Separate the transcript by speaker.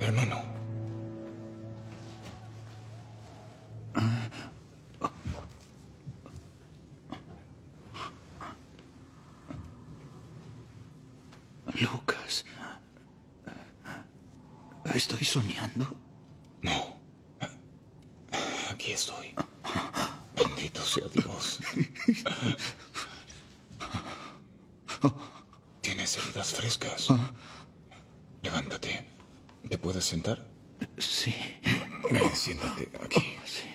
Speaker 1: Hermano.
Speaker 2: Lucas. ¿Estoy soñando?
Speaker 1: No. Aquí estoy. Bendito sea Dios. Tienes heridas frescas. Levántate. ¿Te puedes sentar?
Speaker 2: Sí.
Speaker 1: Siéntate aquí.
Speaker 2: Sí.